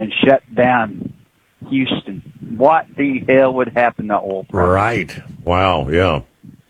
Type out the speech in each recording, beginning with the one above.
and shut down Houston, what the hell would happen to oil prices? Right. Wow. Yeah.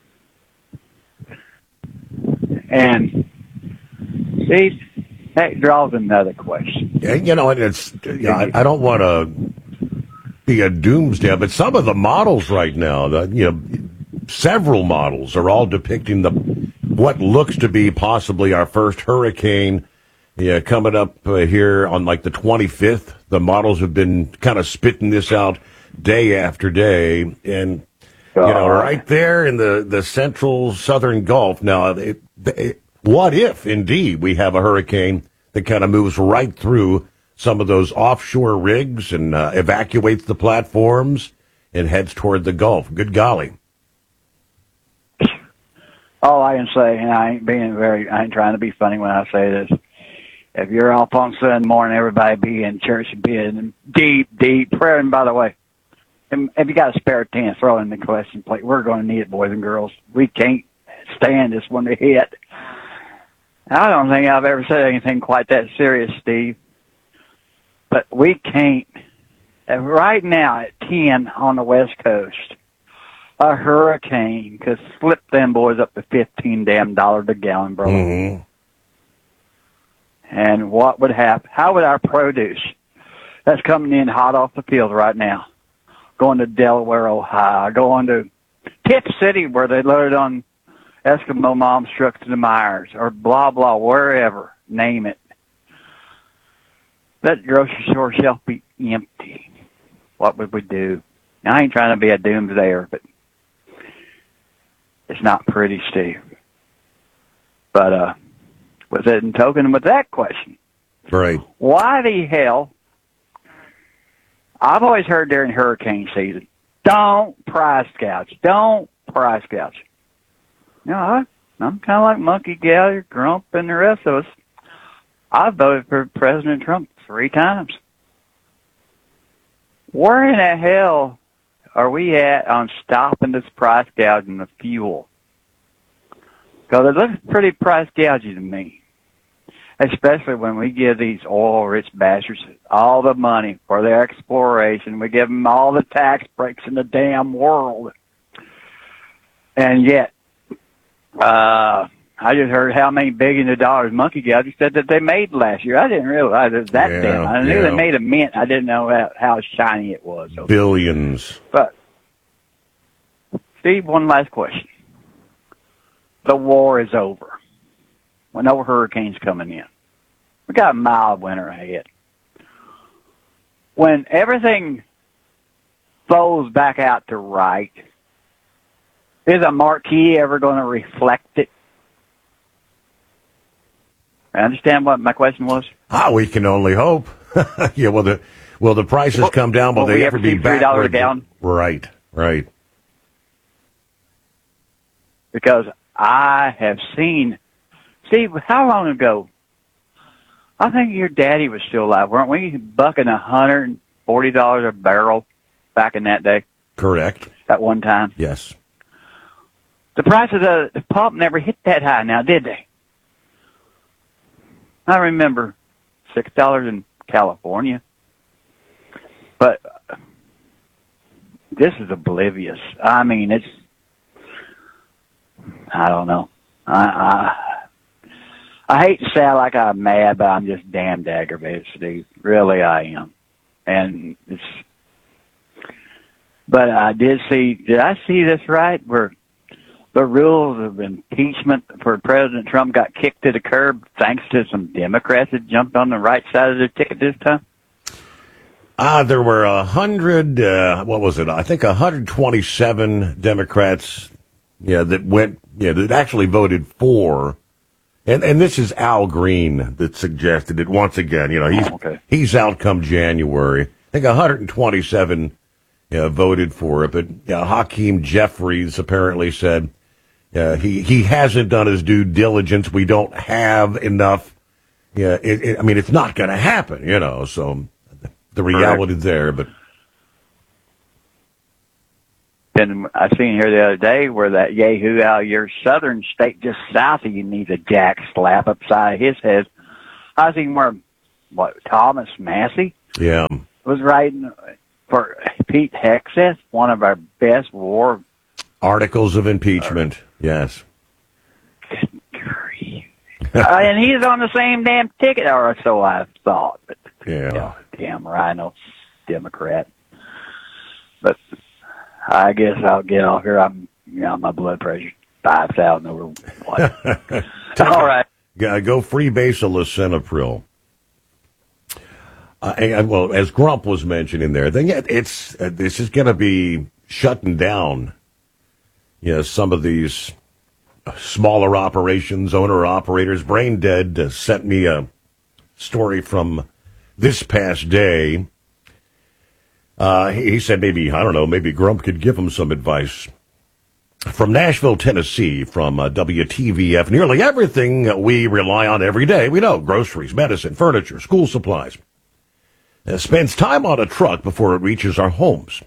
And see, that draws another question. You know, it's I don't want to be a doomsday, but some of the models right now, several models are all depicting what looks to be possibly our first hurricane. Yeah, coming up here on like the 25th. The models have been kind of spitting this out day after day, and right there in the central southern Gulf. Now, what if indeed we have a hurricane that kind of moves right through some of those offshore rigs and evacuates the platforms and heads toward the Gulf? Good golly. All I can say, and I ain't trying to be funny when I say this. If you're off on Sunday morning, everybody be in church and be in deep prayer. And by the way, if you got a spare 10, throw it in the collection plate. We're going to need it, boys and girls. We can't stand this one to hit. I don't think I've ever said anything quite that serious, Steve. But we can't. Right now at 10 on the West Coast, a hurricane could flip them boys up to $15 a gallon, bro. Mm-hmm. And what would happen? How would our produce that's coming in hot off the field right now, going to Delaware, Ohio, going to Tip City where they loaded on Eskimo Mom's truck to the Myers, or blah, blah, wherever, name it. That grocery store shelf be empty. What would we do? Now, I ain't trying to be a doomsdayer, but it's not pretty, Steve. But, with it in token with that question. Right. Why the hell? I've always heard during hurricane season, don't price gouge. Don't price gouge. I'm kind of like Monkey Gallagher, Grump, and the rest of us. I voted for President Trump 3 times. Where in the hell are we at on stopping this price gouging the fuel? Because it looks pretty price gouging to me. Especially when we give these oil-rich bastards all the money for their exploration. We give them all the tax breaks in the damn world. And yet, I just heard how many billions of dollars Monkey Gouger said that they made last year. I didn't realize it was that damn. I knew they made a mint. I didn't know how shiny it was. So. Billions. But, Steve, one last question. The war is over. With no hurricanes coming in. We got a mild winter ahead. When everything folds back out to right, is a marquee ever going to reflect it? I understand what my question was? We can only hope. Yeah, will the prices come down? Will they ever be back? $3 a gallon? Right. Because I have seen... Steve, how long ago? I think your daddy was still alive. Weren't we bucking $140 a barrel back in that day? Correct. At one time? Yes. The price of the pump never hit that high now, did they? I remember $6 in California. But this is oblivious. I mean, I don't know. I hate to sound like I'm mad, but I'm just damned aggravated, Steve. Really, I am. And but did I see this right? Where the rules of impeachment for President Trump got kicked to the curb thanks to some Democrats that jumped on the right side of the ticket this time? There were 100, what was it? I think 127 Democrats, that actually voted for. And this is Al Green that suggested it once again. He's out come January. I think 127 voted for it. But Hakeem Jeffries apparently said he hasn't done his due diligence. We don't have enough. It's not going to happen, so the reality there. But And I seen here the other day where that yahoo out of your southern state just south of you needs a jack slap upside his head. I seen where, Thomas Massey Yeah. Was writing for Pete Hegseth, one of our best war articles of impeachment. Yes. Good grief. And he's on the same damn ticket, or so I thought. But, yeah. Damn rhino Democrat. But I guess I'll get off here. My blood pressure 5,000 over what? All right. Go freebase a lisinopril. Well, as Grump was mentioning there, then this is going to be shutting down. Some of these smaller operations, owner-operators. Brain Dead sent me a story from this past day. He said maybe Grump could give him some advice. From Nashville, Tennessee, from WTVF, nearly everything we rely on every day, we know, groceries, medicine, furniture, school supplies, spends time on a truck before it reaches our homes.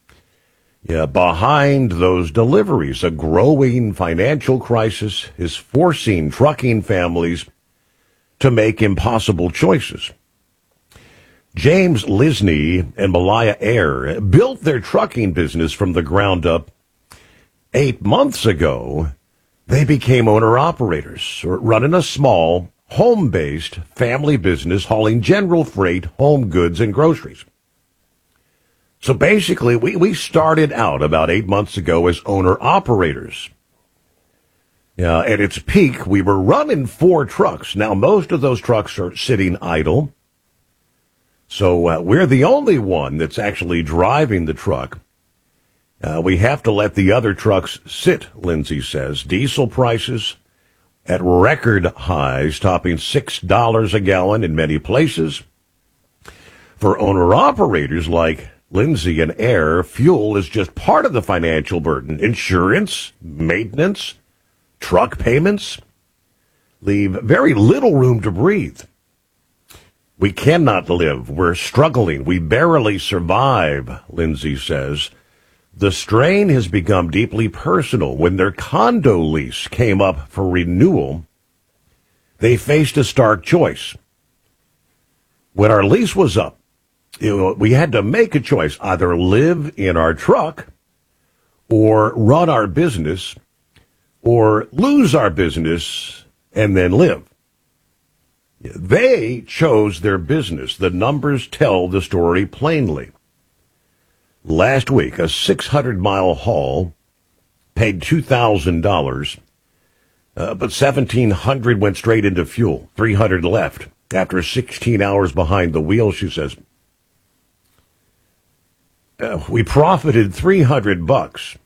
Behind those deliveries, a growing financial crisis is forcing trucking families to make impossible choices. James Lisney and Malaya Air built their trucking business from the ground up. 8 months ago, they became owner-operators, running a small, home-based family business hauling general freight, home goods, and groceries. So basically, we started out about 8 months ago as owner-operators. At its peak, we were running 4 trucks. Now, most of those trucks are sitting idle. So we're the only one that's actually driving the truck. We have to let the other trucks sit, Lindsay says. Diesel prices at record highs, topping $6 a gallon in many places. For owner-operators like Lindsay and Air, fuel is just part of the financial burden. Insurance, maintenance, truck payments leave very little room to breathe. We cannot live. We're struggling. We barely survive, Lindsay says. The strain has become deeply personal. When their condo lease came up for renewal, they faced a stark choice. When our lease was up, we had to make a choice, either live in our truck or run our business or lose our business and then live. They chose their business. The numbers tell the story plainly. Last week, a 600-mile haul paid $2,000, but $1,700 went straight into fuel. $300 left after 16 hours behind the wheel, she says. We profited $300.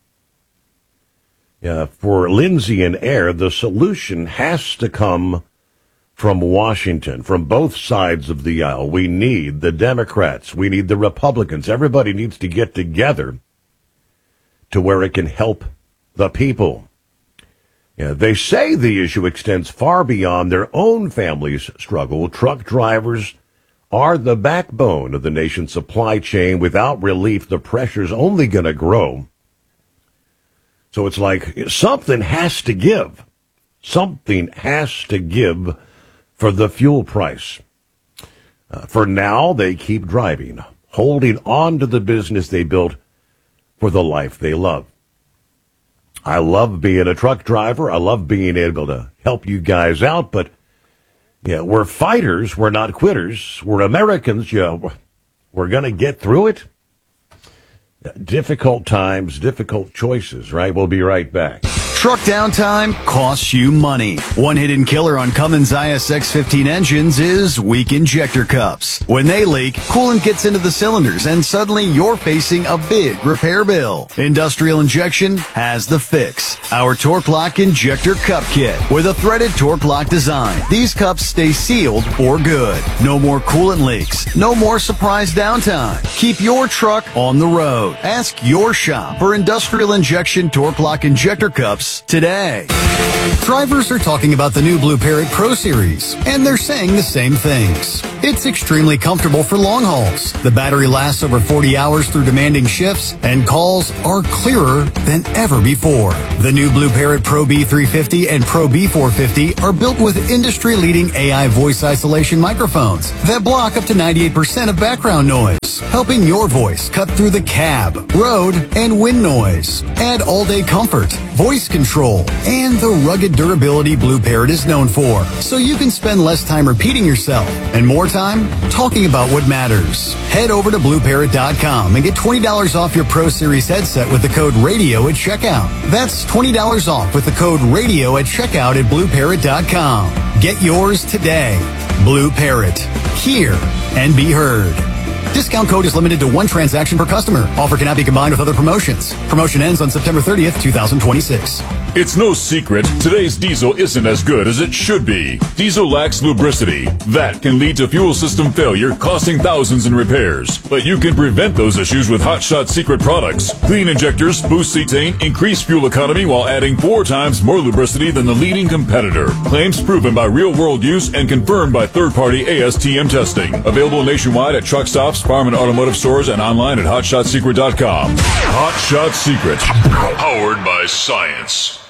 For Lindsay and Air, the solution has to come from Washington, from both sides of the aisle. We need the Democrats. We need the Republicans. Everybody needs to get together to where it can help the people. They say the issue extends far beyond their own family's struggle. Truck drivers are the backbone of the nation's supply chain. Without relief, the pressure's only going to grow. So it's like something has to give. Something has to give for the fuel price. For now, they keep driving, holding on to the business they built for the life they love. I love being a truck driver. I love being able to help you guys out, but we're fighters. We're not quitters. We're Americans. We're going to get through it. Difficult times, difficult choices, right? We'll be right back. Truck downtime costs you money. One hidden killer on Cummins ISX-15 engines is weak injector cups. When they leak, coolant gets into the cylinders and suddenly you're facing a big repair bill. Industrial Injection has the fix. Our Torque Lock Injector Cup Kit with a threaded Torque Lock design. These cups stay sealed for good. No more coolant leaks. No more surprise downtime. Keep your truck on the road. Ask your shop for industrial injection torque lock injector cups today. Drivers are talking about the new Blue Parrot Pro Series, and they're saying the same things. It's extremely comfortable for long hauls. The battery lasts over 40 hours through demanding shifts, and calls are clearer than ever before. The new Blue Parrot Pro B350 and Pro B450 are built with industry-leading AI voice isolation microphones that block up to 98% of background noise, helping your voice cut through the cab, road, and wind noise. Add all-day comfort, voice control, and the rugged durability Blue Parrot is known for, so you can spend less time repeating yourself and more time talking about what matters. Head over to BlueParrot.com and get $20 off your Pro Series headset with the code RADIO at checkout. That's $20 off with the code RADIO at checkout at BlueParrot.com. Get yours today. Blue Parrot. Hear and be heard. Discount code is limited to one transaction per customer. Offer cannot be combined with other promotions. Promotion ends on September 30th, 2026. It's no secret, today's diesel isn't as good as it should be. Diesel lacks lubricity. That can lead to fuel system failure, costing thousands in repairs. But you can prevent those issues with Hot Shot Secret products. Clean injectors, boost cetane, increase fuel economy while adding 4 times more lubricity than the leading competitor. Claims proven by real-world use and confirmed by third-party ASTM testing. Available nationwide at truck stops, farm and automotive stores, and online at HotShotSecret.com. Hot Shot Secret. Powered by science.